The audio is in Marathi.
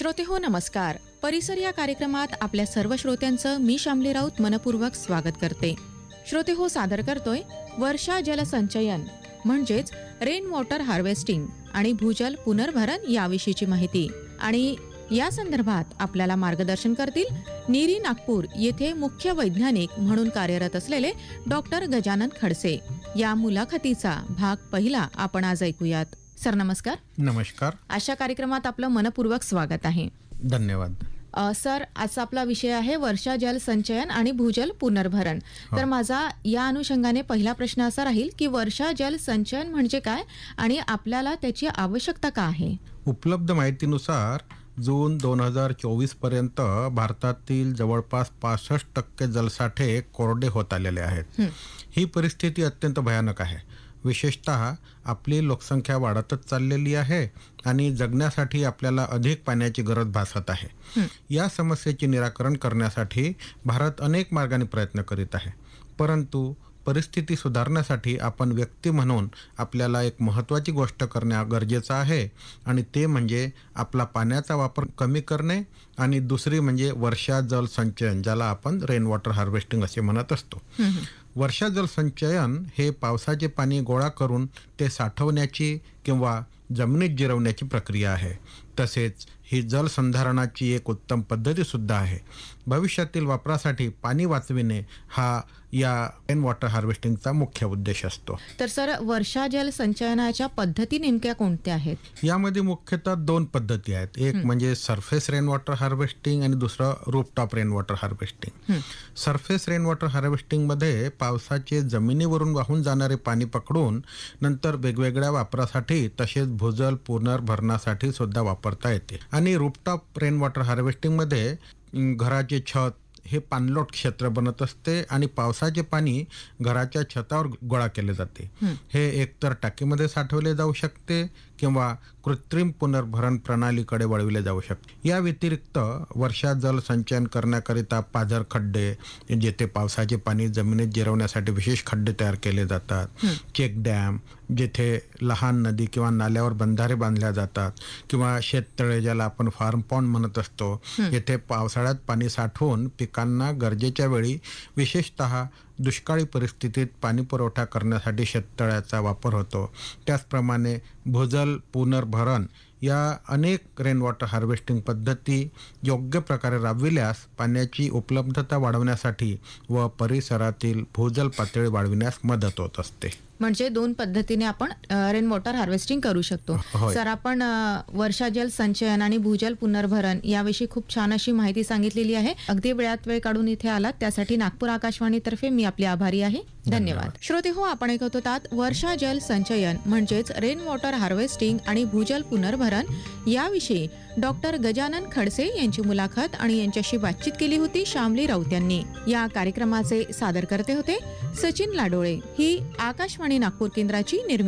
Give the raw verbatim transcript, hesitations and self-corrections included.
श्रोते हो नमस्कार. परिसर या कार्यक्रमात आपल्या सर्व श्रोत्यांचं मी शामली राऊत मनपूर्वक स्वागत करते. श्रोते हो सादर करतोय वर्षा जलसंचयन म्हणजेच रेन वॉटर हार्वेस्टिंग आणि भूजल पुनर्भरण याविषयीची माहिती. आणि या संदर्भात आपल्याला मार्गदर्शन करतील नीरी नागपूर येथे मुख्य वैज्ञानिक म्हणून कार्यरत असलेले डॉक्टर गजानन खडसे. या मुलाखतीचा भाग पहिला आपण आज ऐकूयात. सर नमस्कार. नमस्कार. अशा कार्यक्रमात आपलं मनपूर्वक स्वागत आहे. धन्यवाद. अ, सर आजचा आपला विषय आहे वर्षा जल संचयन आणि भूजल पुनर्भरण. तर माझा या अनुषंगाने पहिला प्रश्न असा राहील की वर्षा जल संचयन म्हणजे काय आणि आपल्याला त्याची आवश्यकता का आहे? उपलब्ध माहितीनुसार जून दोन हजार चोवीस पर्यंत भारतातील जवळपास पासष्ट टक्के जलसाठे कोरडे होत आलेले आहेत. ही परिस्थिती अत्यंत भयानक आहे. विशेषतः आपली लोकसंख्या वाढतच चाललेली आहे आणि जगण्यासाठी आपल्याला अधिक पाण्याची गरज भासत आहे. या समस्येचे निराकरण करण्यासाठी भारत अनेक मार्गाने प्रयत्न करीत आहे. परंतु परिस्थिती सुधारण्यासाठी आपण व्यक्ती म्हणून आपल्याला एक महत्त्वाची गोष्ट करणे गरजेचं आहे आणि ते म्हणजे आपला पाण्याचा वापर कमी करणे आणि दुसरी म्हणजे वर्षा जल संचयन, ज्याला आपण रेन वॉटर हार्वेस्टिंग असे म्हणत असतो. वर्षा जल संचयन हे पावसाचे पाणी गोळा करून ते साठवण्याची किंवा जमिनीत जिरवण्याची प्रक्रिया आहे. तसेच ही जलसंधारणाची एक उत्तम पद्धती सुद्धा आहे. भविष्यातील वापरासाठी पाणी वाचविणे हा या रेन वॉटर हार्वेस्टिंगचा मुख्य उद्देश असतो. तर सर वर्षा जल संचयनाच्या पद्धती नेमक्या कोणत्या आहेत? यामध्ये मुख्यतः दोन पद्धती आहेत. एक म्हणजे सरफेस रेन वॉटर हार्वेस्टिंग आणि दुसरं rooftop rain water harvesting. Surface rain water harvesting मध्ये पावसाचे जमिनीवरून वाहून जाणारे पाणी पकडून नंतर वेगवेगळ्या वापरासाठी तसेच भूजल पुनर्भरणासाठी सुद्धा वापरता येते. आणि रूफटॉप रेन वॉटर हार्वेस्टिंग मध्ये घराचे छत हे पाणलोट क्षेत्र बनत असते आणि पावसाचे पाणी घराच्या छतावर गोळा केले जाते. हे एकतर टाकीमध्ये साठवले जाऊ शकते किंवा कृत्रिम पुनर्भरण प्रणालीकडे वळविले जाऊ शकते. या व्यतिरिक्त वर्षा जल संचयन करण्याकरिता पाझर खड्डे, जेथे पावसाचे पाणी जमिनीत जिरवण्यासाठी विशेष खड्डे तयार केले जातात. चेक डॅम, जेथे लहान नदी किंवा नाल्यावर बंधारे बांधल्या जातात, किंवा शेततळे ज्याला आपण फार्म पॉन्ड म्हणत असतो, येथे पावसाळ्यात पाणी साठवून पिकांना गरजेच्या वेळी विशेषतः दुष्काळी परिस्थितीत पाणी पुरवठा करण्यासाठी शेततळ्याचा वापर होतो. त्याचप्रमाणे भूजल पुनर्भरण या अनेक रेन वॉटर हार्वेस्टिंग पद्धती योग्य प्रकारे राबविल्यास पाण्याची उपलब्धता वाढवण्यासाठी व परिसरातील भूजल पातळी वाढविण्यास मदत होत असते. म्हणजे दोन पद्धतीने आपण रेन वॉटर हार्वेस्टिंग करू शकतो. सर आपण अ, वर्षा जल संचयन आणि भूजल पुनर्भरण याविषयी खूप छान अशी माहिती सांगितलेली आहे. अगदी वेळात वेळ काढून इथे आलात त्यासाठी नागपूर आकाशवाणीतर्फे मी आपली आभारी आहे. धन्यवाद. श्रोते हो आपण ऐकत होतात वर्षा जल संचयन म्हणजेच रेन वॉटर हार्वेस्टिंग आणि भूजल पुनर्भरण याविषयी डॉक्टर गजानन खडसे यांची मुलाखत आणि यांच्याशी बातचीत केली होती शामली राऊत यांनी. या कार्यक्रमाचे सादर करते होते सचिन लाडोळे. ही आकाशवाणी नागपूर केंद्राची निर्मिती